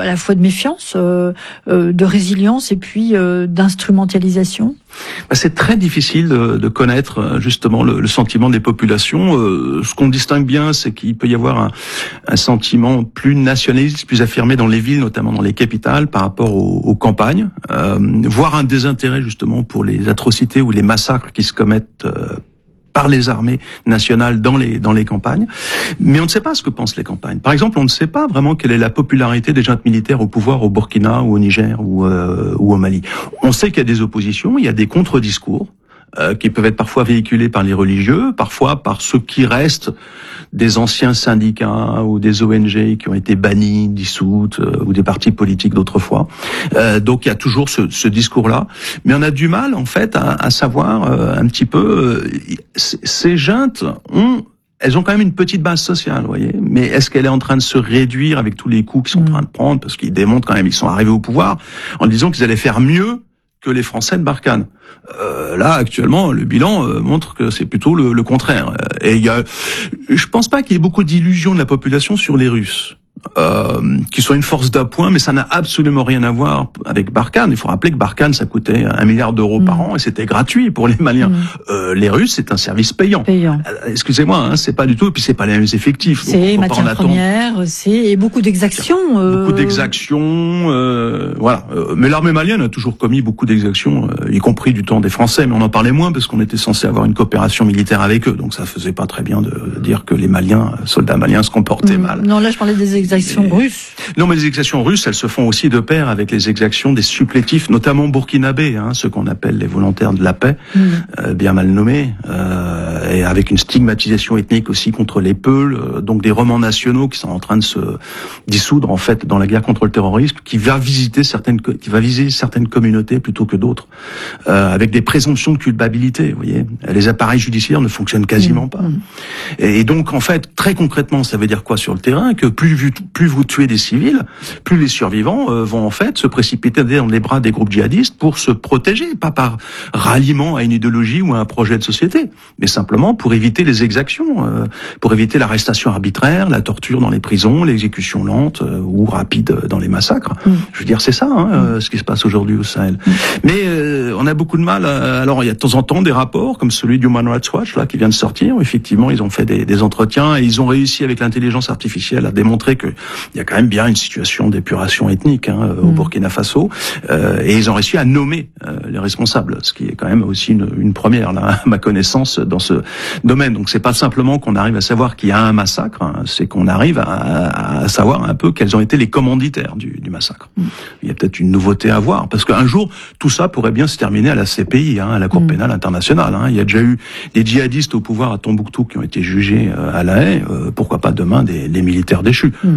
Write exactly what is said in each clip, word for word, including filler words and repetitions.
à la fois de méfiance, euh, euh, de résilience et puis euh, d'instrumentalisation? C'est très difficile de, de connaître justement le, le sentiment des populations. Euh, ce qu'on distingue bien, c'est qu'il peut y avoir un, un sentiment plus nationaliste, plus affirmé dans les villes, notamment dans les capitales, par rapport aux, aux campagnes, euh, voire un désintérêt justement pour les atrocités ou les massacres qui se commettent euh, par les armées nationales dans les dans les campagnes, mais on ne sait pas ce que pensent les campagnes. Par exemple, on ne sait pas vraiment quelle est la popularité des juntes militaires au pouvoir au Burkina ou au Niger ou euh, ou au Mali. On sait qu'il y a des oppositions, il y a des contre-discours euh, qui peuvent être parfois véhiculés par les religieux, parfois par ceux qui restent des anciens syndicats ou des O N G qui ont été bannis, dissoutes, euh, ou des partis politiques d'autrefois. Euh, donc il y a toujours ce, ce discours-là, mais on a du mal en fait à, à savoir euh, un petit peu. Euh, ces juntes ont Elles ont quand même une petite base sociale, vous voyez. Mais est-ce qu'elle est en train de se réduire avec tous les coups qu'ils sont en train de prendre, parce qu'ils démontrent quand même, ils sont arrivés au pouvoir en disant qu'ils allaient faire mieux que les Français de Barkhane. Euh, là, actuellement, le bilan euh, montre que c'est plutôt le, le contraire. Et il y a, je pense pas qu'il y ait beaucoup d'illusions de la population sur les Russes. Euh, qui sont une force d'appoint, mais ça n'a absolument rien à voir avec Barkhane. Il faut rappeler que Barkhane, ça coûtait un milliard d'euros mmh. par an et c'était gratuit pour les Maliens. Mmh. Euh, les Russes, c'est un service payant. payant. Euh, excusez-moi, hein, c'est pas du tout. Et puis c'est pas les mêmes effectifs. C'est matières premières, c'est et beaucoup d'exactions. Euh... Beaucoup d'exactions, euh, voilà. Euh, mais l'armée malienne a toujours commis beaucoup d'exactions, euh, y compris du temps des Français. Mais on en parlait moins parce qu'on était censé avoir une coopération militaire avec eux, donc ça faisait pas très bien de, de dire que les Maliens, soldats maliens, se comportaient mmh. mal. Non, là je parlais des exactions. exactions russes. Non, mais les exactions russes, elles se font aussi de pair avec les exactions des supplétifs, notamment burkinabés, hein, ceux qu'on appelle les volontaires de la paix, mmh. euh, bien mal nommés, euh, et avec une stigmatisation ethnique aussi contre les Peuls, euh, donc des romans nationaux qui sont en train de se dissoudre en fait dans la guerre contre le terrorisme, qui va visiter certaines, qui va viser certaines communautés plutôt que d'autres, euh, avec des présomptions de culpabilité. Vous voyez, les appareils judiciaires ne fonctionnent quasiment mmh. pas. Mmh. Et donc en fait, très concrètement, ça veut dire quoi sur le terrain? Que plus vu plus vous tuez des civils, plus les survivants euh, vont en fait se précipiter dans les bras des groupes djihadistes pour se protéger, pas par ralliement à une idéologie ou à un projet de société, mais simplement pour éviter les exactions, euh, pour éviter l'arrestation arbitraire, la torture dans les prisons, l'exécution lente euh, ou rapide dans les massacres. Mmh. Je veux dire, c'est ça hein, euh, ce qui se passe aujourd'hui au Sahel. Mmh. Mais euh, on a beaucoup de mal. À... Alors il y a de temps en temps des rapports comme celui du Human Rights Watch là qui vient de sortir. Où, effectivement, ils ont fait des, des entretiens et ils ont réussi avec l'intelligence artificielle à démontrer que il y a quand même bien une situation d'épuration ethnique hein, mmh. au Burkina Faso, euh, et ils ont réussi à nommer euh, les responsables, ce qui est quand même aussi une, une première, là, à ma connaissance, dans ce domaine. Donc c'est pas simplement qu'on arrive à savoir qu'il y a un massacre, hein, c'est qu'on arrive à, à savoir un peu quels ont été les commanditaires du, du massacre. Mmh. Il y a peut-être une nouveauté à voir, parce qu'un jour, tout ça pourrait bien se terminer à la C P I, hein, à la Cour mmh. pénale internationale. Hein. Il y a déjà eu des djihadistes au pouvoir à Tombouctou qui ont été jugés euh, à La Haye, euh, pourquoi pas demain des, des militaires déchus. Mmh.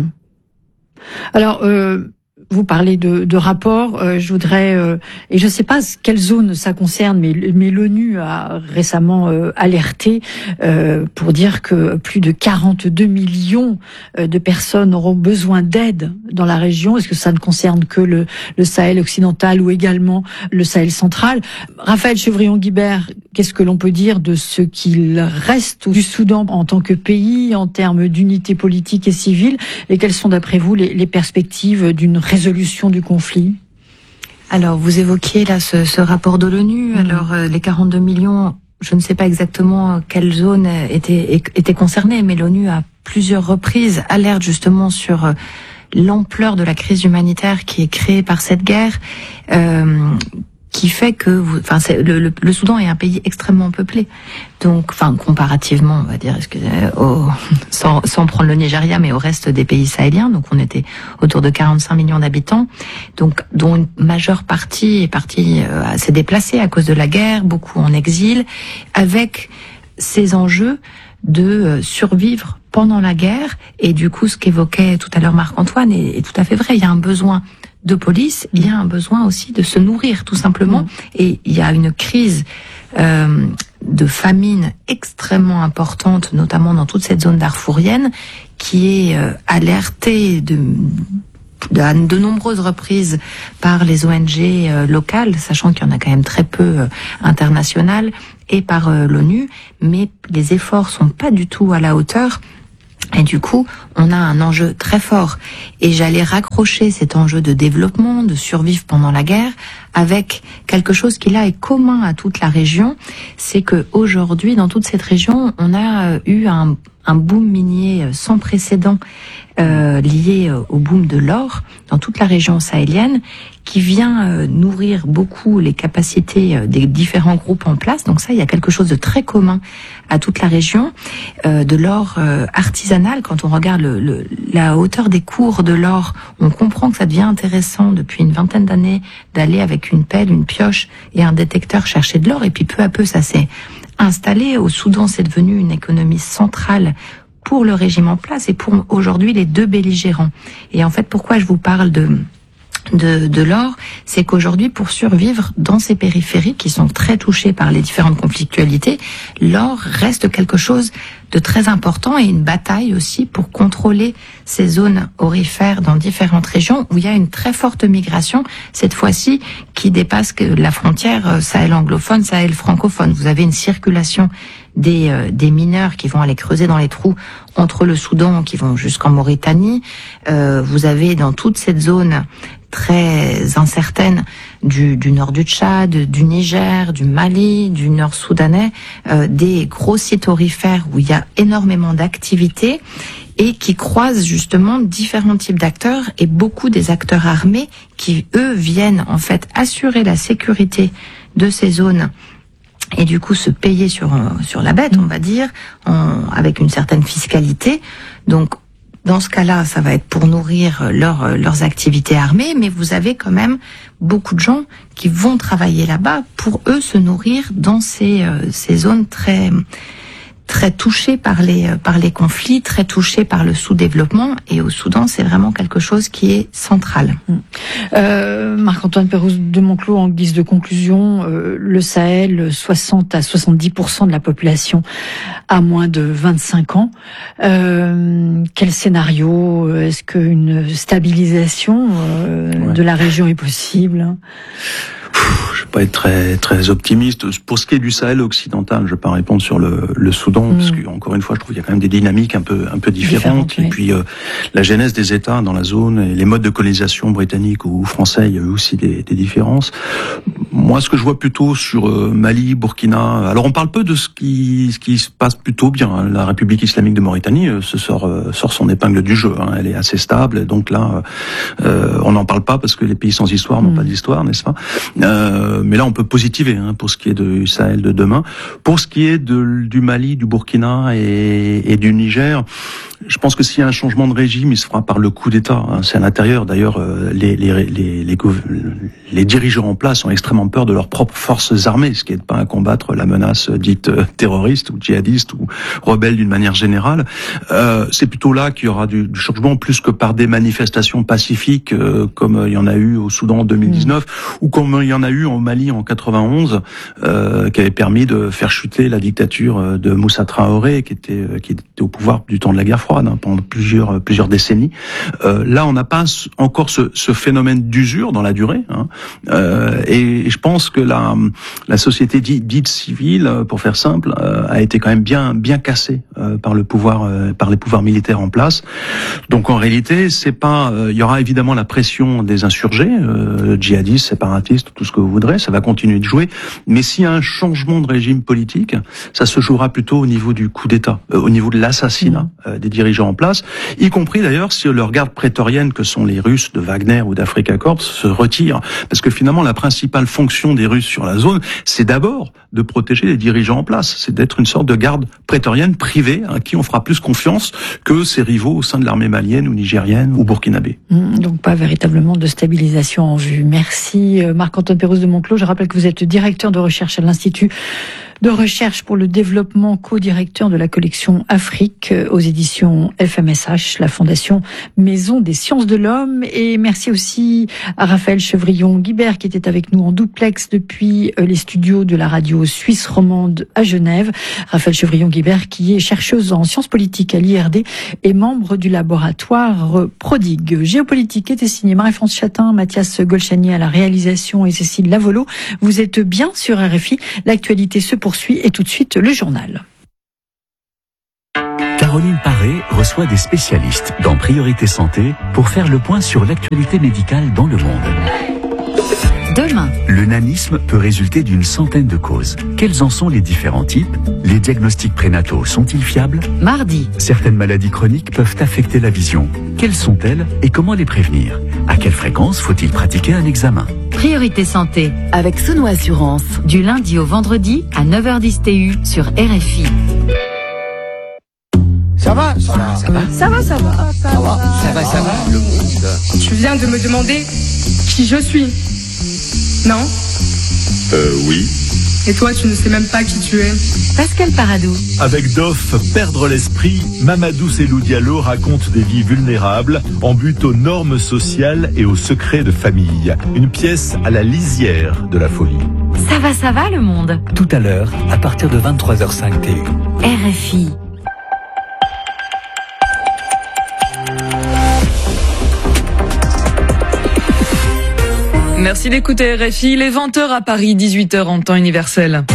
Alors, euh, vous parlez de, de rapports, euh, je voudrais, euh, et je ne sais pas quelle zone ça concerne, mais, mais l'ONU a récemment euh, alerté euh, pour dire que plus de quarante-deux millions de personnes auront besoin d'aide dans la région. Est-ce que ça ne concerne que le, le Sahel occidental ou également le Sahel central? Raphaël Chevrillon-Guibert, qu'est-ce que l'on peut dire de ce qu'il reste du Soudan en tant que pays, en termes d'unité politique et civile, et quelles sont d'après vous les, les perspectives d'une résolution du conflit? Alors, vous évoquiez là ce, ce rapport de l'ONU. Mmh. Alors, euh, les quarante-deux millions, je ne sais pas exactement quelle zone était, était concernée, mais l'ONU a plusieurs reprises alerte justement sur euh, l'ampleur de la crise humanitaire qui est créée par cette guerre, euh, qui fait que, vous, enfin, c'est, le, le, le Soudan est un pays extrêmement peuplé, donc, enfin, comparativement, on va dire, excusez, au, sans, sans prendre le Nigeria, mais au reste des pays sahéliens, donc on était autour de quarante-cinq millions d'habitants, donc dont une majeure partie est partie, euh, s'est déplacée à cause de la guerre, beaucoup en exil, avec ces enjeux de euh, survivre pendant la guerre, et du coup, ce qu'évoquait tout à l'heure Marc-Antoine est, est tout à fait vrai. Il y a un besoin de police, il y a un besoin aussi de se nourrir, tout simplement. Mmh. Et il y a une crise euh, de famine extrêmement importante, notamment dans toute cette zone darfourienne, qui est euh, alertée de, de, à de nombreuses reprises par les O N G euh, locales, sachant qu'il y en a quand même très peu euh, internationales, et par euh, l'ONU, mais les efforts sont pas du tout à la hauteur. Et du coup, on a un enjeu très fort. Et j'allais raccrocher cet enjeu de développement, de survivre pendant la guerre, avec quelque chose qui là est commun à toute la région. C'est que aujourd'hui, dans toute cette région, on a eu un, un boom minier sans précédent euh, lié au boom de l'or dans toute la région sahélienne, qui vient euh, nourrir beaucoup les capacités euh, des différents groupes en place. Donc ça, il y a quelque chose de très commun à toute la région, euh, de l'or euh, artisanal. Quand on regarde le, le, la hauteur des cours de l'or, on comprend que ça devient intéressant depuis une vingtaine d'années d'aller avec une pelle, une pioche et un détecteur chercher de l'or. Et puis peu à peu, ça s'est installé. Au Soudan, c'est devenu une économie centrale pour le régime en place et pour aujourd'hui les deux belligérants. Et en fait, pourquoi je vous parle de de, de l'or, c'est qu'aujourd'hui, pour survivre dans ces périphéries qui sont très touchées par les différentes conflictualités, l'or reste quelque chose de très important et une bataille aussi pour contrôler ces zones aurifères dans différentes régions où il y a une très forte migration, cette fois-ci qui dépasse que la frontière Sahel anglophone, Sahel francophone. Vous avez une circulation des, euh, des mineurs qui vont aller creuser dans les trous entre le Soudan, qui vont jusqu'en Mauritanie. Euh, vous avez dans toute cette zone très incertaine du, du nord du Tchad, du Niger, du Mali, du nord soudanais, euh, des gros sites aurifères où il y a énormément d'activités et qui croisent justement différents types d'acteurs et beaucoup des acteurs armés qui, eux, viennent en fait assurer la sécurité de ces zones et du coup se payer sur sur la bête, on va dire, en, avec une certaine fiscalité. Donc dans ce cas-là, ça va être pour nourrir leur, leurs activités armées, mais vous avez quand même beaucoup de gens qui vont travailler là-bas pour eux se nourrir dans ces, euh, ces zones très très touchées par les par les conflits, très touchées par le sous-développement. Et au Soudan, c'est vraiment quelque chose qui est central. Euh, Marc-Antoine Pérouse de Monclos, en guise de conclusion, euh, le Sahel, soixante à soixante-dix pour cent de la population a moins de vingt-cinq ans. Euh, quel scénario? Est-ce qu'une stabilisation euh, ouais. de la région est possible? Je vais pas être très très optimiste. Pour ce qui est du Sahel occidental, je vais pas répondre sur le, le Soudan, mmh. parce que encore une fois, je trouve qu'il y a quand même des dynamiques un peu un peu différentes. Différente, et oui. puis euh, la genèse des États dans la zone et les modes de colonisation britannique ou français, il y a eu aussi des, des différences. Moi, ce que je vois plutôt sur euh, Mali, Burkina, alors on parle peu de ce qui ce qui se passe plutôt bien. Hein. La République islamique de Mauritanie euh, se sort euh, sort son épingle du jeu. Hein. Elle est assez stable, donc là, euh, on n'en parle pas parce que les pays sans histoire n'ont mmh. pas d'histoire, n'est-ce pas? Euh, mais là, on peut positiver hein, pour ce qui est du Sahel de demain. Pour ce qui est de, du Mali, du Burkina et, et du Niger, je pense que s'il y a un changement de régime, il se fera par le coup d'État. Hein. C'est à l'intérieur. D'ailleurs, euh, les, les, les, les, les dirigeants en place ont extrêmement peur de leurs propres forces armées, ce qui n'est pas à combattre la menace dite terroriste ou djihadiste ou rebelle d'une manière générale. Euh, c'est plutôt là qu'il y aura du, du changement, plus que par des manifestations pacifiques euh, comme il y en a eu au Soudan en deux mille dix-neuf mmh. ou comme il y en a eu en Mali en quatre-vingt-onze, euh, qui avait permis de faire chuter la dictature de Moussa Traoré, qui était qui était au pouvoir du temps de la guerre froide hein, pendant plusieurs plusieurs décennies. Euh, là, on n'a pas encore ce, ce phénomène d'usure dans la durée. Hein, euh, et, et je pense que la la société dite, dite civile, pour faire simple, euh, a été quand même bien bien cassée euh, par le pouvoir euh, par les pouvoirs militaires en place. Donc en réalité, c'est pas. Euh, il y aura évidemment la pression des insurgés, euh, djihadistes, séparatistes, tout ce que vous voudrez, ça va continuer de jouer, mais s'il y a un changement de régime politique, ça se jouera plutôt au niveau du coup d'État, euh, au niveau de l'assassinat euh, des dirigeants en place, y compris d'ailleurs si leurs gardes prétoriennes, que sont les Russes de Wagner ou d'Africa Corps, se retirent, parce que finalement la principale fonction des Russes sur la zone, c'est d'abord de protéger les dirigeants en place, c'est d'être une sorte de garde prétorienne privée, à qui on fera plus confiance que ses rivaux au sein de l'armée malienne ou nigérienne ou burkinabé. Mmh, donc pas véritablement de stabilisation en vue. Merci Marc-Antoine Pérouse de Monclos. Je rappelle que vous êtes directeur de recherche à l'Institut de recherche pour le développement, co-directeur de la collection Afrique aux éditions F M S H, la Fondation Maison des Sciences de l'Homme. Et merci aussi à Raphaël Chevrillon-Guibert qui était avec nous en duplex depuis les studios de la radio suisse romande à Genève. Raphaël Chevrillon-Guibert qui est chercheuse en sciences politiques à l'I R D et membre du laboratoire Prodigue. Géopolitique était signé Marie-France Chatin, Mathias Golchani à la réalisation et Cécile Lavolo. Vous êtes bien sur R F I. L'actualité se poursuit et tout de suite le journal. Caroline Paré reçoit des spécialistes dans Priorité Santé pour faire le point sur l'actualité médicale dans le monde. Demain, le nanisme peut résulter d'une centaine de causes. Quels en sont les différents types? Les diagnostics prénataux sont-ils fiables? mardi, Certaines maladies chroniques peuvent affecter la vision. Quelles sont-elles et comment les prévenir? À quelle fréquence faut-il pratiquer un examen? Priorité Santé, avec Sono Assurance. du lundi au vendredi à neuf heures dix T U sur R F I. Ça va, ça va, ça va. Ça va, ça va. Ça va, ça va, ça va. Le monde. Tu viens de me demander qui je suis, non? Euh, oui. Et toi, tu ne sais même pas qui tu es. Pascal Paradou. Avec Doff, Perdre l'esprit, Mamadou Selou Diallo raconte des vies vulnérables en but aux normes sociales et aux secrets de famille. Une pièce à la lisière de la folie. Ça va, ça va le monde. Tout à l'heure, à partir de vingt-trois heures cinq T U. R F I. Merci d'écouter R F I, il est vingt heures à Paris, dix-huit heures en temps universel.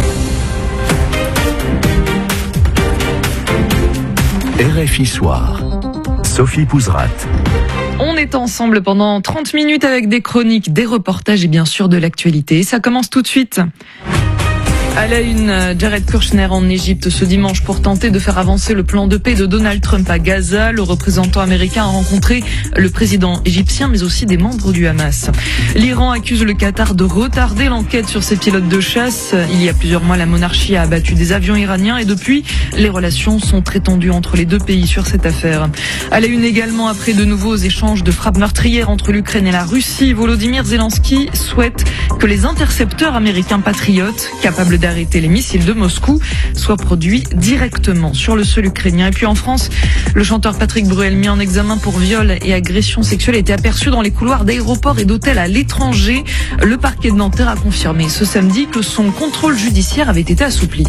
R F I Soir. Sophie Pouzrat. On est ensemble pendant trente minutes avec des chroniques, des reportages et bien sûr de l'actualité. Ça commence tout de suite. À la une, Jared Kushner en Égypte ce dimanche pour tenter de faire avancer le plan de paix de Donald Trump à Gaza. Le représentant américain a rencontré le président égyptien mais aussi des membres du Hamas. L'Iran accuse le Qatar de retarder l'enquête sur ses pilotes de chasse. Il y a plusieurs mois, la monarchie a abattu des avions iraniens et depuis, les relations sont très tendues entre les deux pays sur cette affaire. À la une également, après de nouveaux échanges de frappes meurtrières entre l'Ukraine et la Russie, Volodymyr Zelensky souhaite que les intercepteurs américains patriotes, capables d'arrêter les missiles de Moscou, soient produits directement sur le sol ukrainien. Et puis en France, le chanteur Patrick Bruel, mis en examen pour viol et agression sexuelle, a été aperçu dans les couloirs d'aéroports et d'hôtels à l'étranger. Le parquet de Nanterre a confirmé ce samedi que son contrôle judiciaire avait été assoupli.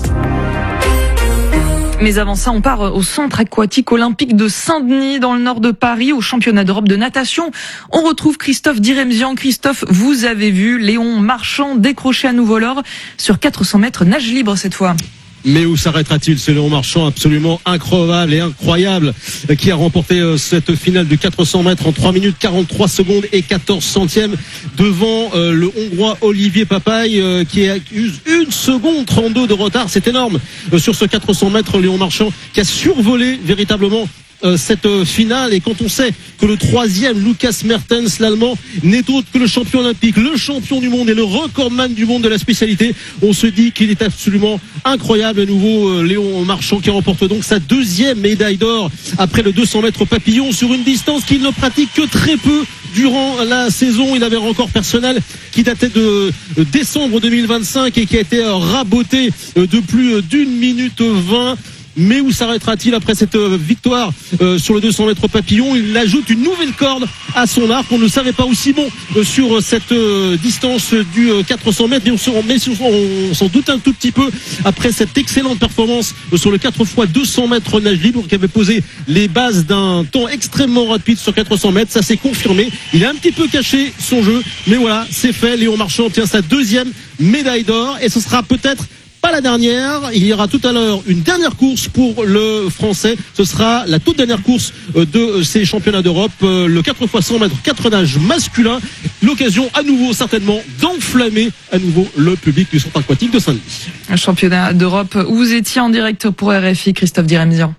Mais avant ça, on part au centre aquatique olympique de Saint-Denis, dans le nord de Paris, au championnat d'Europe de natation. On retrouve Christophe Diremzian. Christophe, vous avez vu Léon Marchand décrocher à nouveau l'or sur quatre cents mètres nage libre cette fois. Mais où s'arrêtera-t-il, ce Léon Marchand absolument incroyable et incroyable qui a remporté cette finale de quatre cents mètres en trois minutes quarante-trois secondes et quatorze centièmes devant le Hongrois Olivier Papaye qui accuse une seconde trente-deux de retard. C'est énorme sur ce quatre cents mètres. Léon Marchand qui a survolé véritablement cette finale, et quand on sait que le troisième, Lucas Mertens, l'allemand, n'est autre que le champion olympique, le champion du monde et le recordman du monde de la spécialité, on se dit qu'il est absolument incroyable. À nouveau, Léon Marchand qui remporte donc sa deuxième médaille d'or après le deux cents mètres papillon sur une distance qu'il ne pratique que très peu durant la saison. Il avait un record personnel qui datait de décembre deux mille vingt-cinq et qui a été raboté de plus d'une minute vingt. Mais où s'arrêtera-t-il après cette victoire euh, sur le deux cents mètres papillon? Il ajoute une nouvelle corde à son arc. On ne savait pas aussi bon euh, sur cette euh, distance du euh, quatre cents mètres, mais on, se, mais on, on s'en doute un tout petit peu après cette excellente performance euh, sur le quatre fois deux cents mètres nage libre, qui avait posé les bases d'un temps extrêmement rapide sur quatre cents mètres. Ça s'est confirmé. Il a un petit peu caché son jeu, mais voilà, c'est fait. Léon Marchand obtient sa deuxième médaille d'or et ce sera peut-être pas la dernière. Il y aura tout à l'heure une dernière course pour le Français. Ce sera la toute dernière course de ces championnats d'Europe, le quatre fois cent mètres quatre nages masculin. L'occasion à nouveau certainement d'enflammer à nouveau le public du centre aquatique de Saint-Denis. Un championnat d'Europe où vous étiez en direct pour R F I, Christophe Diremzian.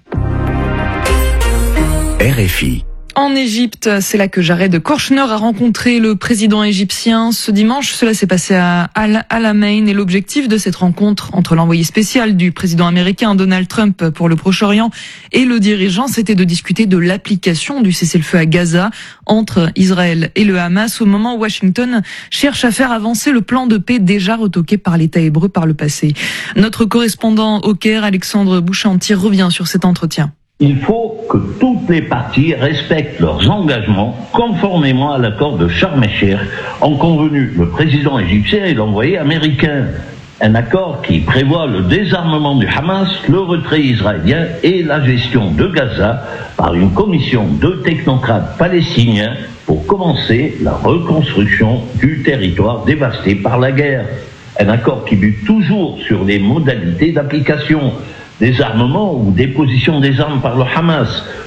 R F I. En Égypte, c'est là que Jared Kushner a rencontré le président égyptien ce dimanche. Cela s'est passé à Al Alamein et l'objectif de cette rencontre entre l'envoyé spécial du président américain Donald Trump pour le Proche-Orient et le dirigeant, c'était de discuter de l'application du cessez-le-feu à Gaza entre Israël et le Hamas au moment où Washington cherche à faire avancer le plan de paix déjà retoqué par l'État hébreu par le passé. Notre correspondant au Caire, Alexandre Bouchanti, revient sur cet entretien. Il faut que toutes les parties respectent leurs engagements conformément à l'accord de Sharm el-Sheikh, ont convenu le président égyptien et l'envoyé américain. Un accord qui prévoit le désarmement du Hamas, le retrait israélien et la gestion de Gaza par une commission de technocrates palestiniens pour commencer la reconstruction du territoire dévasté par la guerre. Un accord qui bute toujours sur les modalités d'application. Désarmement ou déposition des armes par le Hamas,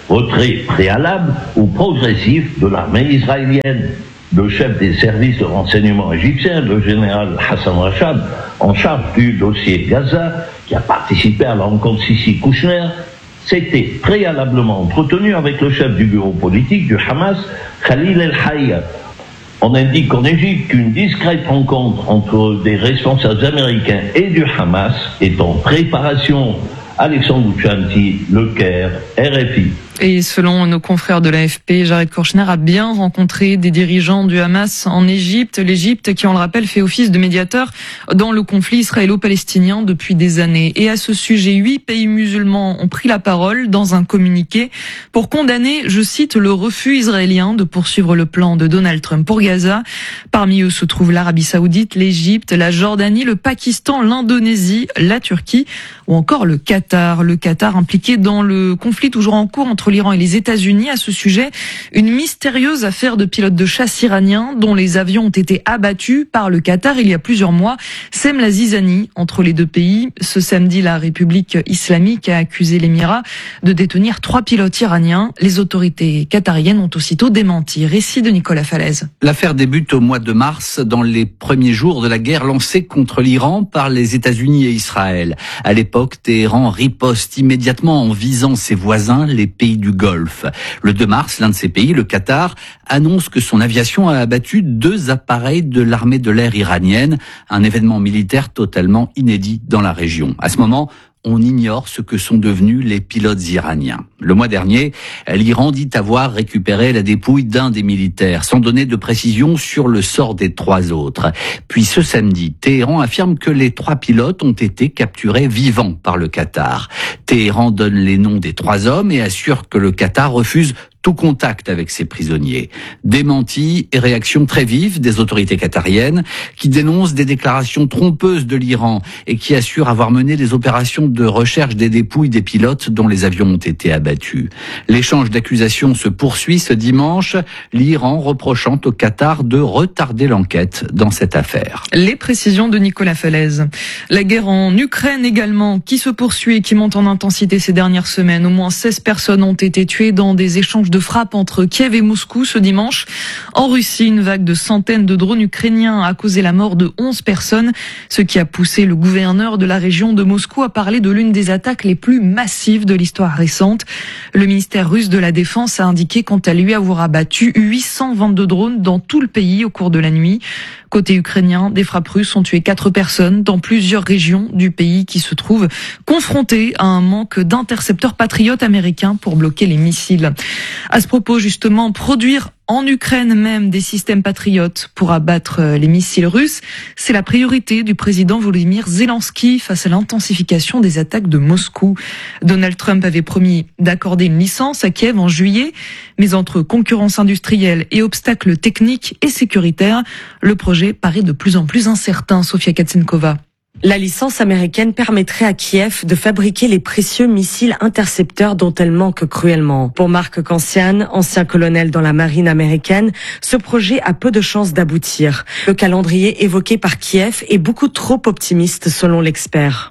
retrait préalable ou progressif de l'armée israélienne. Le chef des services de renseignement égyptien, le général Hassan Rachad, en charge du dossier Gaza, qui a participé à la rencontre Sisi-Kouchner, s'était préalablement entretenu avec le chef du bureau politique du Hamas, Khalil El-Hayya. On indique en Égypte qu'une discrète rencontre entre des responsables américains et du Hamas est en préparation. Alexandre Bouchanti, Le Caire, R F I. Et selon nos confrères de l'A F P, Jared Kushner a bien rencontré des dirigeants du Hamas en Égypte. L'Égypte, qui on le rappelle, fait office de médiateur dans le conflit israélo-palestinien depuis des années. Et à ce sujet, huit pays musulmans ont pris la parole dans un communiqué pour condamner, je cite, le refus israélien de poursuivre le plan de Donald Trump pour Gaza. Parmi eux se trouvent l'Arabie Saoudite, l'Égypte, la Jordanie, le Pakistan, l'Indonésie, la Turquie ou encore le Qatar. Le Qatar impliqué dans le conflit toujours en cours entre l'Iran et les États-Unis. À ce sujet, une mystérieuse affaire de pilotes de chasse iraniens dont les avions ont été abattus par le Qatar il y a plusieurs mois sème la zizanie entre les deux pays. Ce samedi, la République islamique a accusé l'Émirat de détenir trois pilotes iraniens. Les autorités qatariennes ont aussitôt démenti. Récit de Nicolas Falaise. L'affaire débute au mois de mars, dans les premiers jours de la guerre lancée contre l'Iran par les États-Unis et Israël. À l'époque, Téhéran riposte immédiatement en visant ses voisins, les pays du Golfe. Le deux mars, l'un de ces pays, le Qatar, annonce que son aviation a abattu deux appareils de l'armée de l'air iranienne, un événement militaire totalement inédit dans la région. À ce moment, on ignore ce que sont devenus les pilotes iraniens. Le mois dernier, l'Iran dit avoir récupéré la dépouille d'un des militaires, sans donner de précision sur le sort des trois autres. Puis ce samedi, Téhéran affirme que les trois pilotes ont été capturés vivants par le Qatar. Téhéran donne les noms des trois hommes et assure que le Qatar refuse tout contact avec ces prisonniers. Démenti et réaction très vive des autorités qatariennes qui dénoncent des déclarations trompeuses de l'Iran et qui assurent avoir mené des opérations de recherche des dépouilles des pilotes dont les avions ont été abattus. L'échange d'accusations se poursuit ce dimanche, l'Iran reprochant au Qatar de retarder l'enquête dans cette affaire. Les précisions de Nicolas Falaise. La guerre en Ukraine également, qui se poursuit et qui monte en intensité ces dernières semaines. Au moins seize personnes ont été tuées dans des échanges de frappe entre Kiev et Moscou ce dimanche. En Russie, une vague de centaines de drones ukrainiens a causé la mort de onze personnes, ce qui a poussé le gouverneur de la région de Moscou à parler de l'une des attaques les plus massives de l'histoire récente. Le ministère russe de la Défense a indiqué quant à lui avoir abattu huit cent vingt-deux drones dans tout le pays au cours de la nuit. Côté ukrainien, des frappes russes ont tué quatre personnes dans plusieurs régions du pays qui se trouvent confrontées à un manque d'intercepteurs patriotes américains pour bloquer les missiles. À ce propos, justement, produire en Ukraine même des systèmes patriotes pour abattre les missiles russes, c'est la priorité du président Volodymyr Zelensky face à l'intensification des attaques de Moscou. Donald Trump avait promis d'accorder une licence à Kiev en juillet, mais entre concurrence industrielle et obstacles techniques et sécuritaires, le projet paraît de plus en plus incertain. Sofia Katsenkova. La licence américaine permettrait à Kiev de fabriquer les précieux missiles intercepteurs dont elle manque cruellement. Pour Mark Cancian, ancien colonel dans la marine américaine, ce projet a peu de chances d'aboutir. Le calendrier évoqué par Kiev est beaucoup trop optimiste selon l'expert.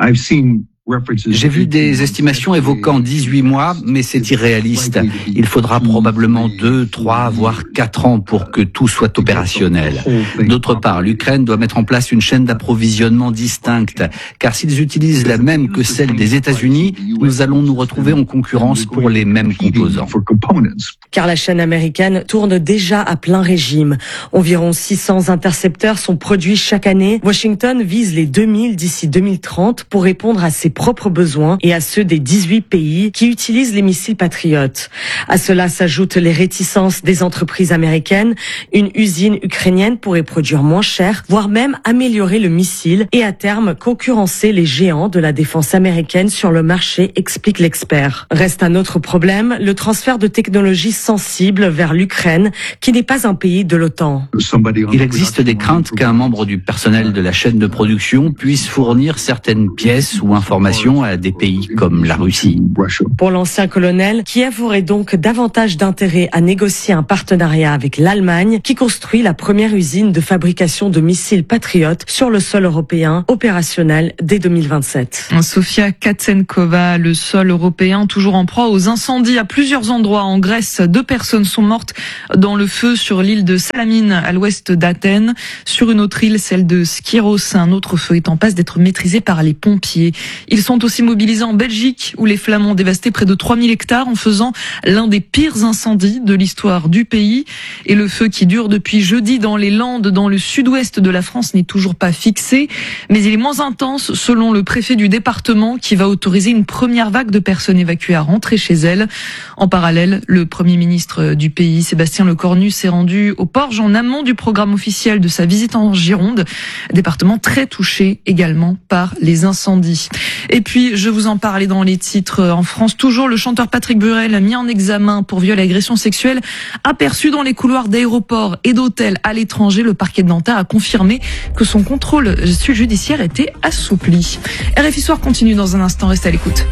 J'ai vu des estimations évoquant dix-huit mois, mais c'est irréaliste. Il faudra probablement deux, trois, voire quatre ans pour que tout soit opérationnel. D'autre part, l'Ukraine doit mettre en place une chaîne d'approvisionnement distincte, car s'ils utilisent la même que celle des États-Unis, nous allons nous retrouver en concurrence pour les mêmes composants. Car la chaîne américaine tourne déjà à plein régime. Environ six cents intercepteurs sont produits chaque année. Washington vise les deux mille d'ici deux mille trente pour répondre à ses propres besoins et à ceux des dix-huit pays qui utilisent les missiles patriotes. À cela s'ajoutent les réticences des entreprises américaines. Une usine ukrainienne pourrait produire moins cher, voire même améliorer le missile et à terme concurrencer les géants de la défense américaine sur le marché, explique l'expert. Reste un autre problème, le transfert de technologies sensibles vers l'Ukraine, qui n'est pas un pays de l'OTAN. Il existe des craintes qu'un membre du personnel de la chaîne de production puisse fournir certaines pièces ou informations information à des pays comme la Russie. Pour l'ancien colonel, Kiev aurait donc davantage d'intérêt à négocier un partenariat avec l'Allemagne, qui construit la première usine de fabrication de missiles Patriot sur le sol européen, opérationnel dès deux mille vingt-sept. Sofia Katsenkova, le sol européen toujours en proie aux incendies à plusieurs endroits en Grèce. Deux personnes sont mortes dans le feu sur l'île de Salamine, à l'ouest d'Athènes. Sur une autre île, celle de Skyros, un autre feu est en passe d'être maîtrisé par les pompiers. Ils sont aussi mobilisés en Belgique, où les flammes ont dévasté près de trois mille hectares en faisant l'un des pires incendies de l'histoire du pays. Et le feu qui dure depuis jeudi dans les Landes, dans le sud-ouest de la France, n'est toujours pas fixé. Mais il est moins intense selon le préfet du département, qui va autoriser une première vague de personnes évacuées à rentrer chez elles. En parallèle, le Premier ministre du pays, Sébastien Lecornu, s'est rendu au Porge en amont du programme officiel de sa visite en Gironde, département très touché également par les incendies. Et puis, je vous en parlais dans les titres en France. Toujours le chanteur Patrick Burel, mis en examen pour viol et agression sexuelle, aperçu dans les couloirs d'aéroports et d'hôtels à l'étranger. Le parquet de Nanterre a confirmé que son contrôle judiciaire était assoupli. R F I Soir continue dans un instant, restez à l'écoute.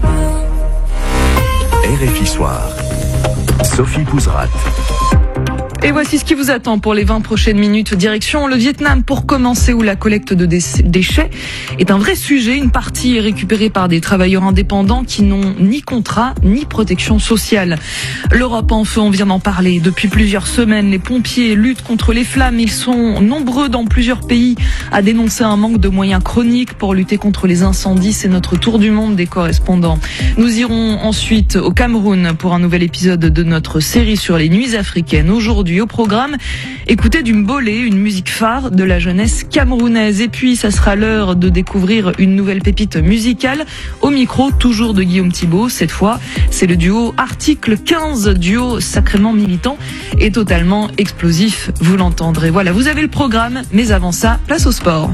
R F I Soir. Sophie Pouzrat. Et voici ce qui vous attend pour les vingt prochaines minutes. Direction le Vietnam pour commencer, où la collecte de déchets est un vrai sujet. Une partie est récupérée par des travailleurs indépendants qui n'ont ni contrat ni protection sociale. L'Europe en feu, on vient d'en parler. Depuis plusieurs semaines, les pompiers luttent contre les flammes. Ils sont nombreux dans plusieurs pays à dénoncer un manque de moyens chroniques pour lutter contre les incendies. C'est notre tour du monde des correspondants. Nous irons ensuite au Cameroun pour un nouvel épisode de notre série sur les nuits africaines. Aujourd'hui, au programme, écoutez du mbolé, une musique phare de la jeunesse camerounaise. Et puis, ça sera l'heure de découvrir une nouvelle pépite musicale. Au micro, toujours de Guillaume Thibault. Cette fois, c'est le duo Article quinze, duo sacrément militant et totalement explosif. Vous l'entendrez. Voilà, vous avez le programme, mais avant ça, place au sport.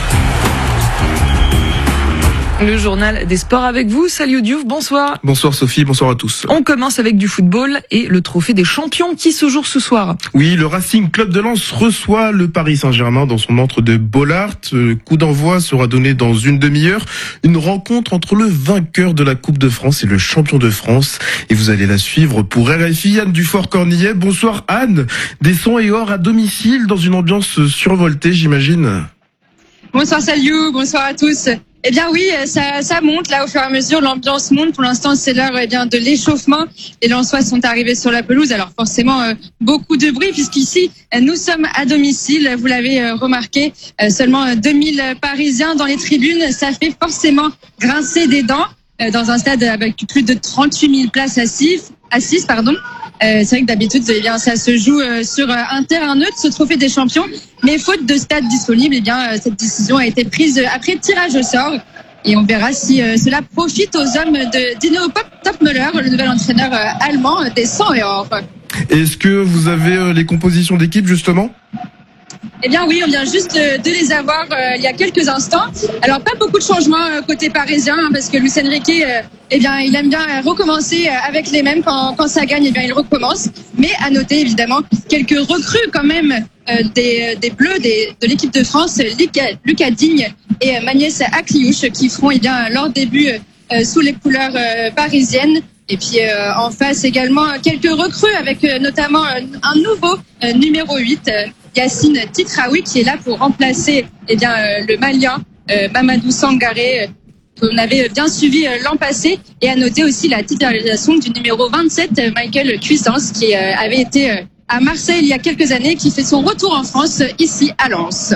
Le journal des sports avec vous. Salut Diouf, bonsoir. Bonsoir Sophie, bonsoir à tous. On commence avec du football et le trophée des champions qui se joue ce soir. Oui, le Racing Club de Lens reçoit le Paris Saint-Germain dans son antre de Bollaert. Le coup d'envoi sera donné dans une demi-heure. Une rencontre entre le vainqueur de la Coupe de France et le champion de France. Et vous allez la suivre pour R F I. Anne Dufort-Cornillet. Bonsoir Anne. Des sons et or à domicile dans une ambiance survoltée, j'imagine. Bonsoir Saliou, bonsoir à tous. Eh bien oui, ça, ça monte là au fur et à mesure, l'ambiance monte. Pour l'instant, c'est l'heure eh bien de l'échauffement. Les Lensois sont arrivés sur la pelouse, alors forcément euh, beaucoup de bruit puisqu'ici euh, nous sommes à domicile. Vous l'avez euh, remarqué, euh, seulement deux mille Parisiens dans les tribunes, ça fait forcément grincer des dents euh, dans un stade avec plus de trente-huit mille places assises. assises pardon. Euh, c'est vrai que d'habitude, eh bien, ça se joue euh, sur euh, un terrain neutre, ce trophée des champions. Mais faute de stade disponible, eh bien, euh, cette décision a été prise euh, après tirage au sort. Et on verra si euh, cela profite aux hommes de Dino Topmöller, le nouvel entraîneur euh, allemand des cent et or. Est-ce que vous avez euh, les compositions d'équipe, justement ? Eh bien oui, on vient juste de les avoir euh, il y a quelques instants. Alors pas beaucoup de changements euh, côté parisien hein, parce que Luis Enrique, euh, eh bien il aime bien euh, recommencer euh, avec les mêmes quand quand ça gagne, eh bien il recommence. Mais à noter évidemment quelques recrues quand même euh, des des Bleus des, de l'équipe de France, Lucas, Lucas Digne et euh, Magnès Akliouche qui feront eh bien leur début euh, sous les couleurs euh, parisiennes. Et puis euh, en face également quelques recrues avec euh, notamment euh, un nouveau euh, numéro huit. Euh, Yacine Titraoui qui est là pour remplacer eh bien euh, le Malien euh, Mamadou Sangaré euh, qu'on avait bien suivi euh, l'an passé, et à noter aussi la titularisation du numéro vingt-sept euh, Michael Cuisance qui euh, avait été euh, à Marseille il y a quelques années, qui fait son retour en France euh, ici à Lens.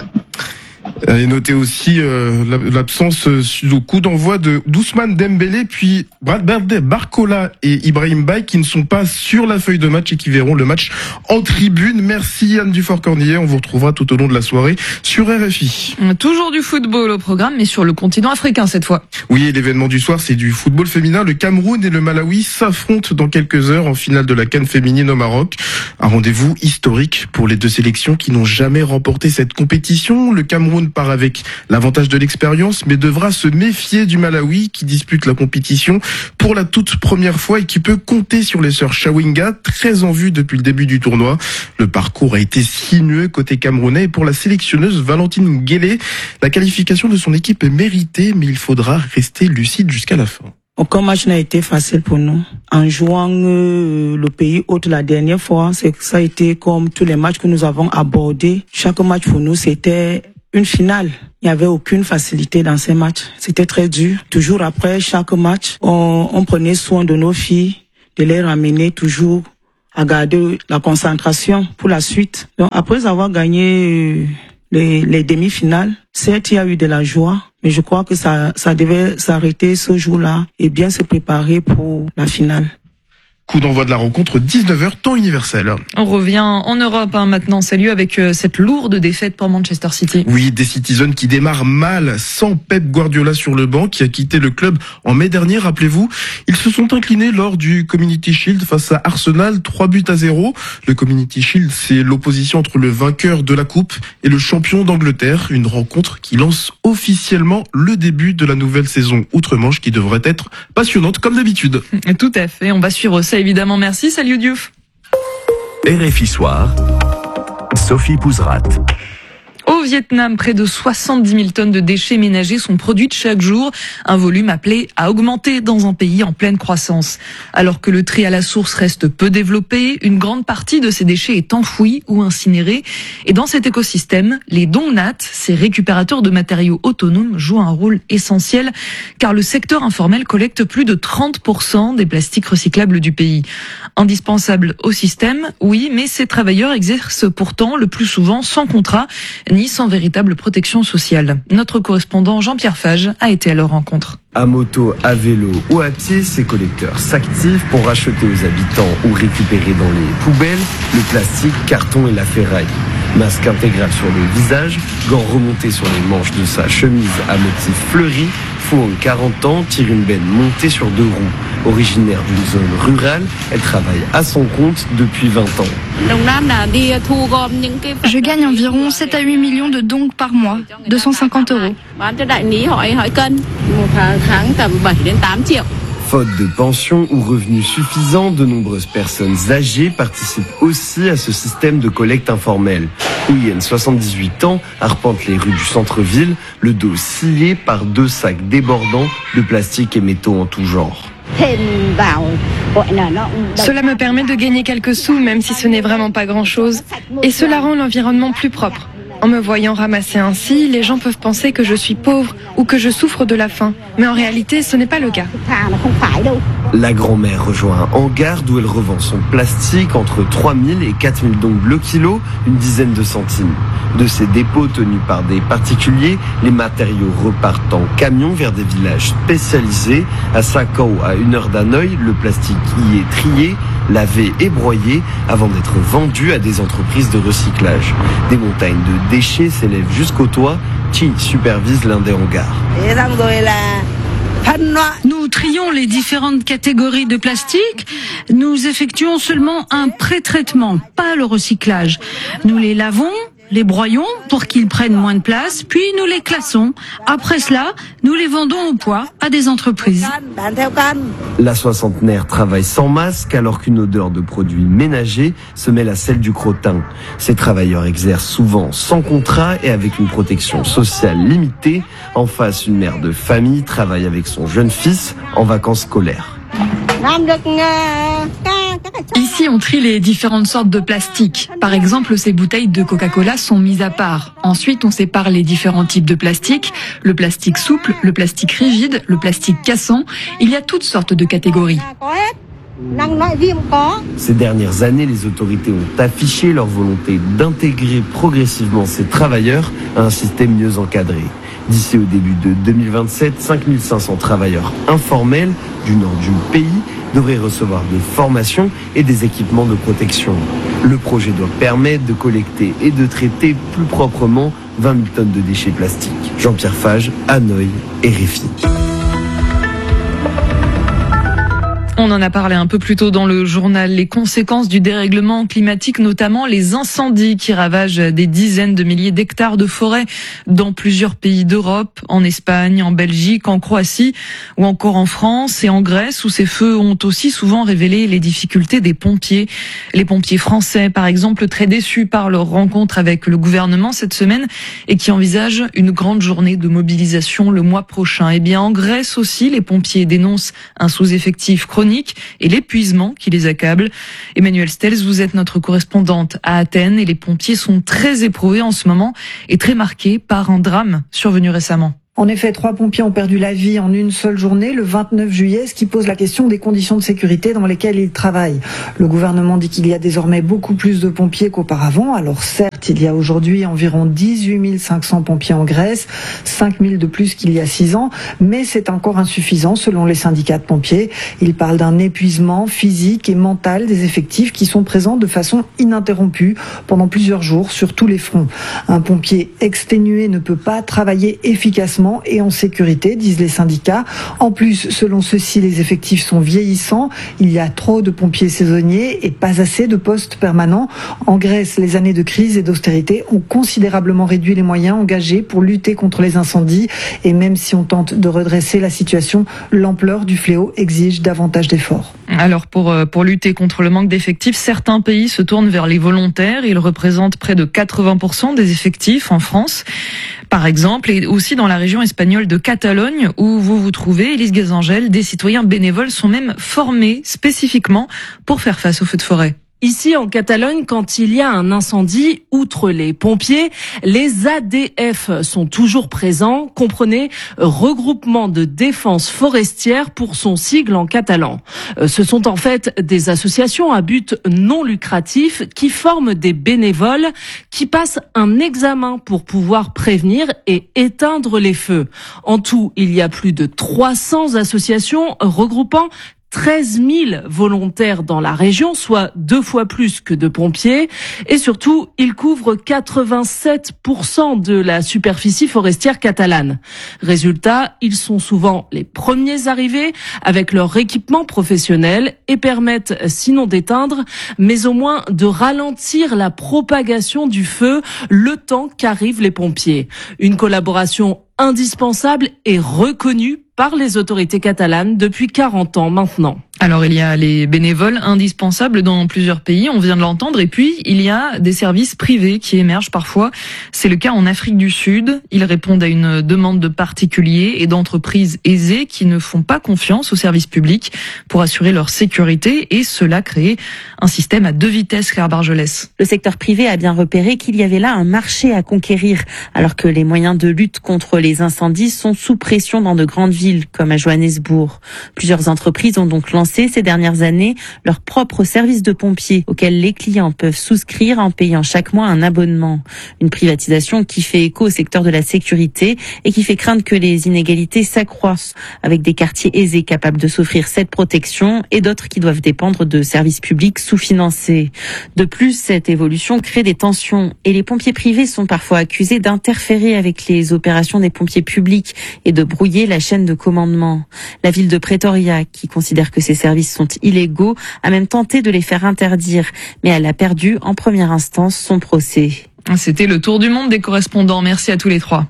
Et notez aussi euh, l'absence euh, au coup d'envoi de d'Ousmane Dembélé, puis Brad Barcola et Ibrahim Baye qui ne sont pas sur la feuille de match et qui verront le match en tribune. Merci Anne Dufort-Cornillet, on vous retrouvera tout au long de la soirée sur R F I. Toujours du football au programme, mais sur le continent africain cette fois. Oui, l'événement du soir, c'est du football féminin. Le Cameroun et le Malawi s'affrontent dans quelques heures en finale de la CAN féminine au Maroc. Un rendez-vous historique pour les deux sélections qui n'ont jamais remporté cette compétition. Le Cameroun part avec l'avantage de l'expérience, mais devra se méfier du Malawi qui dispute la compétition pour la toute première fois et qui peut compter sur les sœurs Chawinga, très en vue depuis le début du tournoi. Le parcours a été sinueux côté camerounais et pour la sélectionneuse Valentine Nguélé, la qualification de son équipe est méritée, mais il faudra rester lucide jusqu'à la fin. Aucun match n'a été facile pour nous. En jouant euh, le pays hôte la dernière fois, c'est ça a été comme tous les matchs que nous avons abordés. Chaque match pour nous, c'était une finale. Il n'y avait aucune facilité dans ces matchs. C'était très dur. Toujours après chaque match, on, on prenait soin de nos filles, de les ramener toujours à garder la concentration pour la suite. Donc après avoir gagné les, les demi-finales, certes, il y a eu de la joie. Mais je crois que ça, ça devait s'arrêter ce jour-là et bien se préparer pour la finale. Coup d'envoi de la rencontre, dix-neuf heures, temps universel. On revient en Europe hein, maintenant. Salut avec euh, cette lourde défaite pour Manchester City. Oui, des Citizens qui démarrent mal, sans Pep Guardiola sur le banc, qui a quitté le club en mai dernier, rappelez-vous. Ils se sont inclinés lors du Community Shield face à Arsenal, trois buts à zéro. Le Community Shield, c'est l'opposition entre le vainqueur de la Coupe et le champion d'Angleterre. Une rencontre qui lance officiellement le début de la nouvelle saison outre-Manche qui devrait être passionnante comme d'habitude. Tout à fait, on va suivre ça évidemment. Merci, salut Diouf. R F I Soir, Sophie Pouzrat. Au Vietnam, près de soixante-dix mille tonnes de déchets ménagers sont produites chaque jour, un volume appelé à augmenter dans un pays en pleine croissance. Alors que le tri à la source reste peu développé, une grande partie de ces déchets est enfouie ou incinérée. Et dans cet écosystème, les dongnats, ces récupérateurs de matériaux autonomes, jouent un rôle essentiel, car le secteur informel collecte plus de trente pour cent des plastiques recyclables du pays. Indispensable au système, oui, mais ces travailleurs exercent pourtant le plus souvent sans contrat, ni sans véritable protection sociale. Notre correspondant Jean-Pierre Fage a été à leur rencontre. À moto, à vélo ou à pied, ces collecteurs s'activent pour racheter aux habitants ou récupérer dans les poubelles le plastique, carton et la ferraille. Masque intégral sur le visage, gants remontés sur les manches de sa chemise à motif fleuri, Fouang, quarante ans, tire une benne montée sur deux roues. Originaire d'une zone rurale, elle travaille à son compte depuis vingt ans. Je gagne environ sept à huit millions de dongs par mois, deux cent cinquante euros. Faute de pension ou revenus suffisants, de nombreuses personnes âgées participent aussi à ce système de collecte informelle. Huyen, soixante-dix-huit ans, arpente les rues du centre-ville, le dos scié par deux sacs débordants de plastique et métaux en tout genre. Cela me permet de gagner quelques sous, même si ce n'est vraiment pas grand-chose. Et cela rend l'environnement plus propre. En me voyant ramasser ainsi, les gens peuvent penser que je suis pauvre ou que je souffre de la faim. Mais en réalité, ce n'est pas le cas. La grand-mère rejoint un hangar d'où elle revend son plastique entre trois mille et quatre mille dongs le kilo, une dizaine de centimes. De ces dépôts tenus par des particuliers, les matériaux repartent en camion vers des villages spécialisés. À Sakao, à une heure d'Hanoï, le plastique y est trié, lavé et broyé avant d'être vendu à des entreprises de recyclage. Des montagnes de déchets s'élèvent jusqu'au toit. Chi supervise l'un des hangars. Nous trions les différentes catégories de plastique. Nous effectuons seulement un pré-traitement, pas le recyclage. Nous les lavons, les broyons pour qu'ils prennent moins de place, puis nous les classons. Après cela, nous les vendons au poids à des entreprises. La soixantenaire travaille sans masque alors qu'une odeur de produits ménagers se mêle à celle du crottin. Ces travailleurs exercent souvent sans contrat et avec une protection sociale limitée. En face, une mère de famille travaille avec son jeune fils en vacances scolaires. Ici, on trie les différentes sortes de plastique. Par exemple, ces bouteilles de Coca-Cola sont mises à part. Ensuite, on sépare les différents types de plastique. Le plastique souple, le plastique rigide, le plastique cassant. Il y a toutes sortes de catégories. Ces dernières années, les autorités ont affiché leur volonté d'intégrer progressivement ces travailleurs à un système mieux encadré. D'ici au début de deux mille vingt-sept, cinq mille cinq cents travailleurs informels du nord du pays devraient recevoir des formations et des équipements de protection. Le projet doit permettre de collecter et de traiter plus proprement vingt mille tonnes de déchets plastiques. Jean-Pierre Fage, Hanoï, R F I. On en a parlé un peu plus tôt dans le journal. Les conséquences du dérèglement climatique, notamment les incendies qui ravagent des dizaines de milliers d'hectares de forêt dans plusieurs pays d'Europe, en Espagne, en Belgique, en Croatie ou encore en France et en Grèce, où ces feux ont aussi souvent révélé les difficultés des pompiers. Les pompiers français, par exemple, très déçus par leur rencontre avec le gouvernement cette semaine et qui envisagent une grande journée de mobilisation le mois prochain. Eh bien, en Grèce aussi, les pompiers dénoncent un sous-effectif chronique et l'épuisement qui les accable. Emmanuel Stels, vous êtes notre correspondante à Athènes et les pompiers sont très éprouvés en ce moment et très marqués par un drame survenu récemment. En effet, trois pompiers ont perdu la vie en une seule journée, le vingt-neuf juillet, ce qui pose la question des conditions de sécurité dans lesquelles ils travaillent. Le gouvernement dit qu'il y a désormais beaucoup plus de pompiers qu'auparavant. Alors certes, il y a aujourd'hui environ dix-huit mille cinq cents pompiers en Grèce, cinq mille de plus qu'il y a six ans, mais c'est encore insuffisant selon les syndicats de pompiers. Ils parlent d'un épuisement physique et mental des effectifs qui sont présents de façon ininterrompue pendant plusieurs jours sur tous les fronts. Un pompier exténué ne peut pas travailler efficacement et en sécurité, disent les syndicats. En plus, selon ceux-ci, les effectifs sont vieillissants. Il y a trop de pompiers saisonniers et pas assez de postes permanents. En Grèce, les années de crise et d'austérité ont considérablement réduit les moyens engagés pour lutter contre les incendies. Et même si on tente de redresser la situation, l'ampleur du fléau exige davantage d'efforts. Alors pour, pour lutter contre le manque d'effectifs, certains pays se tournent vers les volontaires. Ils représentent près de quatre-vingts pour cent des effectifs en France, par exemple, et aussi dans la région espagnole de Catalogne où vous vous trouvez, Élise Gazangel. Des citoyens bénévoles sont même formés spécifiquement pour faire face aux feux de forêt. Ici, en Catalogne, quand il y a un incendie, outre les pompiers, les A D F sont toujours présents. Comprenez, regroupement de défense forestière pour son sigle en catalan. Ce sont en fait des associations à but non lucratif qui forment des bénévoles qui passent un examen pour pouvoir prévenir et éteindre les feux. En tout, il y a plus de trois cents associations regroupant treize mille volontaires dans la région, soit deux fois plus que de pompiers. Et surtout, ils couvrent quatre-vingt-sept pour cent de la superficie forestière catalane. Résultat, ils sont souvent les premiers arrivés avec leur équipement professionnel et permettent, sinon d'éteindre, mais au moins de ralentir la propagation du feu le temps qu'arrivent les pompiers. Une collaboration indispensable et reconnue par les autorités catalanes depuis quarante ans maintenant. Alors il y a les bénévoles indispensables dans plusieurs pays, on vient de l'entendre, et puis il y a des services privés qui émergent parfois. C'est le cas en Afrique du Sud. Ils répondent à une demande de particuliers et d'entreprises aisées qui ne font pas confiance aux services publics pour assurer leur sécurité, et cela crée un système à deux vitesses, Claire Bargelès. Le secteur privé a bien repéré qu'il y avait là un marché à conquérir, alors que les moyens de lutte contre les incendies sont sous pression dans de grandes villes comme à Johannesburg. Plusieurs entreprises ont donc lancé ces dernières années leur propre service de pompiers auquel les clients peuvent souscrire en payant chaque mois un abonnement. Une privatisation qui fait écho au secteur de la sécurité et qui fait craindre que les inégalités s'accroissent avec des quartiers aisés capables de s'offrir cette protection et d'autres qui doivent dépendre de services publics sous-financés. De plus, cette évolution crée des tensions et les pompiers privés sont parfois accusés d'interférer avec les opérations des pompiers publics et de brouiller la chaîne de commandement. La ville de Pretoria, qui considère que ces services sont illégaux, a même tenté de les faire interdire, mais elle a perdu en première instance son procès. C'était le tour du monde des correspondants. Merci à tous les trois.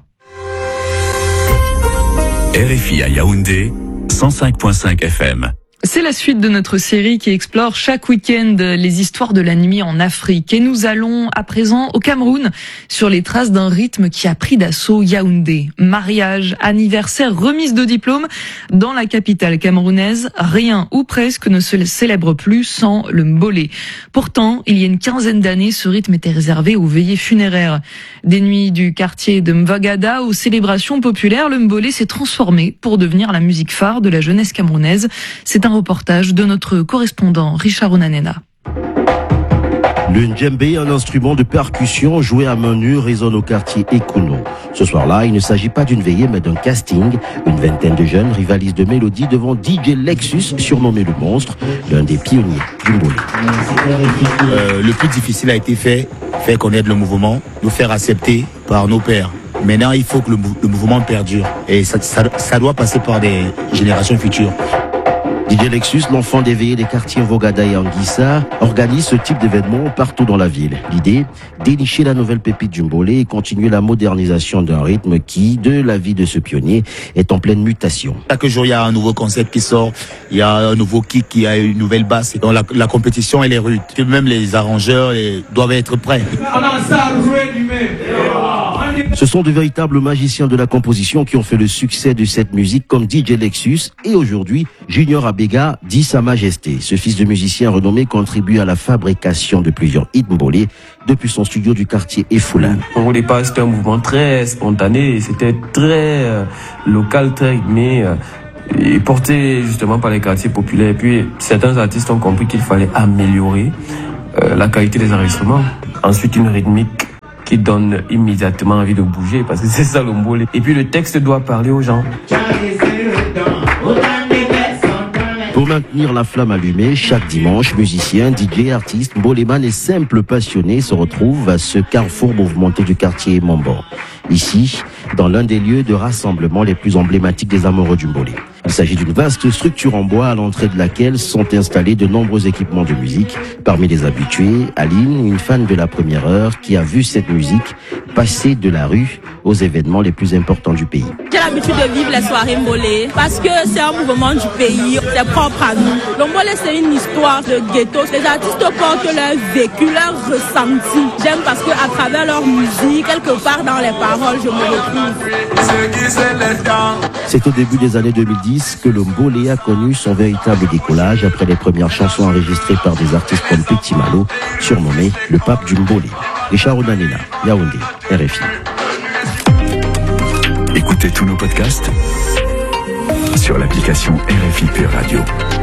R F I à Yaoundé, cent cinq virgule cinq F M. C'est la suite de notre série qui explore chaque week-end les histoires de la nuit en Afrique. Et nous allons à présent au Cameroun sur les traces d'un rythme qui a pris d'assaut Yaoundé. Mariage, anniversaire, remise de diplôme. Dans la capitale camerounaise, rien ou presque ne se célèbre plus sans le mbolé. Pourtant, il y a une quinzaine d'années, ce rythme était réservé aux veillées funéraires. Des nuits du quartier de Mvagada aux célébrations populaires, le mbolé s'est transformé pour devenir la musique phare de la jeunesse camerounaise. C'est un reportage de notre correspondant Richard Onanena. Le djembé, un instrument de percussion joué à main nue, résonne au quartier Ekouno. Ce soir-là, il ne s'agit pas d'une veillée mais d'un casting. Une vingtaine de jeunes rivalisent de mélodie devant D J Lexus, surnommé le monstre, l'un des pionniers du mbolé. Euh, le plus difficile a été fait, faire connaître le mouvement, nous faire accepter par nos pères. Maintenant, il faut que le, le mouvement perdure et ça, ça, ça doit passer par des générations futures. D J Lexus, l'enfant des veillées des quartiers Vogada et Anguissa, organise ce type d'événement partout dans la ville. L'idée, dénicher la nouvelle pépite du Mbolé et continuer la modernisation d'un rythme qui, de la vie de ce pionnier, est en pleine mutation. Chaque jour, il y a un nouveau concept qui sort, il y a un nouveau kick, il y a une nouvelle basse. Donc la, la compétition, elle est rude. Même les arrangeurs les, doivent être prêts. Ce sont de véritables magiciens de la composition qui ont fait le succès de cette musique comme D J Lexus et aujourd'hui, Junior Abega dit Sa Majesté. Ce fils de musicien renommé contribue à la fabrication de plusieurs hits mbolés depuis son studio du quartier Efoula. Au départ, c'était un mouvement très spontané, c'était très euh, local, très rythmé. Euh, et porté justement par les quartiers populaires. Et puis, certains artistes ont compris qu'il fallait améliorer euh, la qualité des enregistrements. Ensuite, une rythmique qui donne immédiatement envie de bouger, parce que c'est ça le mbolé. Et puis, le texte doit parler aux gens. Pour maintenir la flamme allumée, chaque dimanche, musiciens, D J, artistes, mboléman et simples passionnés se retrouvent à ce carrefour mouvementé du quartier Mambo. Ici, dans l'un des lieux de rassemblement les plus emblématiques des amoureux du mbolé. Il s'agit d'une vaste structure en bois à l'entrée de laquelle sont installés de nombreux équipements de musique. Parmi les habitués, Aline, une fan de la première heure qui a vu cette musique passer de la rue aux événements les plus importants du pays. J'ai l'habitude de vivre les soirées mbolé parce que c'est un mouvement du pays, c'est propre à nous. Le mbolé, c'est une histoire de ghetto. Les artistes portent leur vécu, leur ressenti. J'aime parce que à travers leur musique, quelque part dans les paroles, je me retrouve. C'est au début des années deux mille dix que le mbolé a connu son véritable décollage après les premières chansons enregistrées par des artistes comme Petit Malo, surnommé le pape du mbolé. Richard Onanina, Yaoundé, R F I. Écoutez tous nos podcasts sur l'application R F I Pure Radio.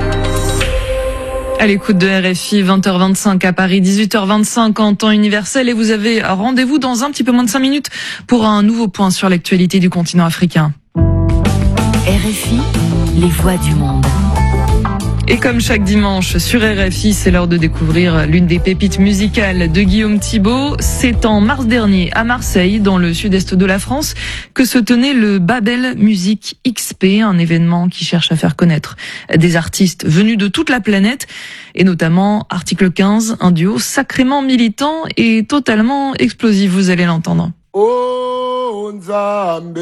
À l'écoute de R F I, vingt heures vingt-cinq à Paris, dix-huit heures vingt-cinq en temps universel, et vous avez rendez-vous dans un petit peu moins de cinq minutes pour un nouveau point sur l'actualité du continent africain. R F I, les voix du monde. Et comme chaque dimanche sur R F I, c'est l'heure de découvrir l'une des pépites musicales de Guillaume Thibault. C'est en mars dernier à Marseille, dans le sud-est de la France, que se tenait le Babel Music X P, un événement qui cherche à faire connaître des artistes venus de toute la planète, et notamment Article quinze, un duo sacrément militant et totalement explosif, vous allez l'entendre. Oh, Nzambe.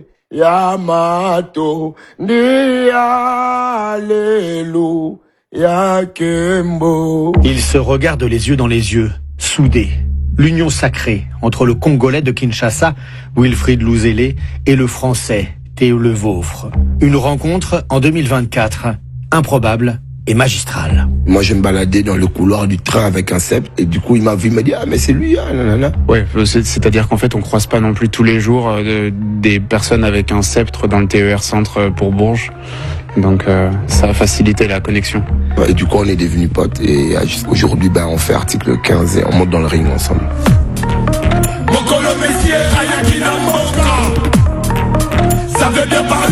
Yamato ni Alléluia Kembo. Ils se regardent les yeux dans les yeux, soudés. L'union sacrée entre le Congolais de Kinshasa, Wilfried Louzélé, et le Français, Théo Le Vaufre. Une rencontre en deux mille vingt-quatre, improbable et magistrale. Moi, je me baladais dans le couloir du train avec un sceptre, et du coup, il m'a vu, il m'a dit, ah, mais c'est lui, ah, nanana. Ouais, c'est-à-dire qu'en fait, on croise pas non plus tous les jours euh, des personnes avec un sceptre dans le T E R Centre pour Bourges. Donc, euh, ça a facilité la connexion. Et du coup, on est devenus potes, et aujourd'hui, ben, on fait article quinze et on monte dans le ring ensemble. Ça veut bien parler,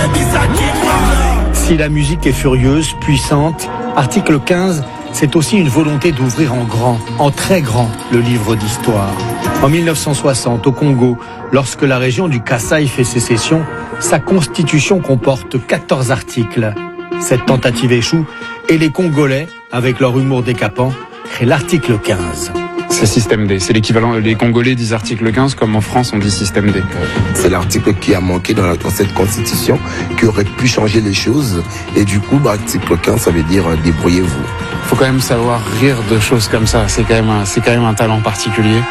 si la musique est furieuse, puissante, article quinze, c'est aussi une volonté d'ouvrir en grand, en très grand, le livre d'histoire. En mille neuf cent soixante, au Congo, lorsque la région du Kasaï fait sécession, sa constitution comporte quatorze articles. Cette tentative échoue et les Congolais, avec leur humour décapant, créent l'article quinze. C'est système D, c'est l'équivalent, les Congolais disent article quinze comme en France on dit système D. C'est l'article qui a manqué dans, la, dans cette constitution, qui aurait pu changer les choses, et du coup, bah, article quinze, ça veut dire euh, débrouillez-vous. Faut quand même savoir rire de choses comme ça, c'est quand même un, c'est quand même un talent particulier.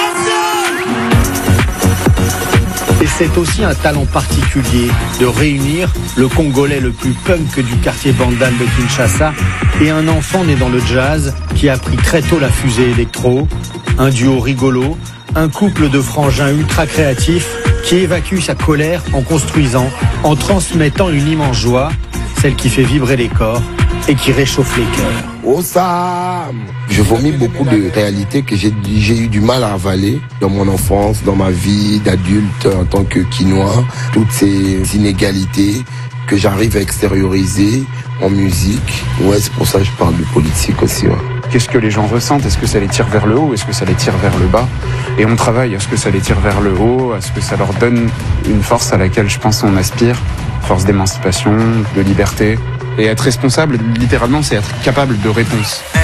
Et c'est aussi un talent particulier de réunir le Congolais le plus punk du quartier Bandal de Kinshasa et un enfant né dans le jazz qui a pris très tôt la fusée électro, un duo rigolo, un couple de frangins ultra créatifs qui évacue sa colère en construisant, en transmettant une immense joie, celle qui fait vibrer les corps et qui réchauffe les cœurs. Oh Sam! Je vomis beaucoup de réalités que j'ai, j'ai eu du mal à avaler dans mon enfance, dans ma vie d'adulte en tant que Quinois. Toutes ces inégalités que j'arrive à extérioriser en musique. Ouais, c'est pour ça que je parle de politique aussi. Ouais. Qu'est-ce que les gens ressentent? Est-ce que ça les tire vers le haut? Est-ce que ça les tire vers le bas? Et on travaille. Est-ce que ça les tire vers le haut? Est-ce que ça leur donne une force à laquelle je pense on aspire? Force d'émancipation, de liberté. Et être responsable, littéralement, c'est être capable de réponse.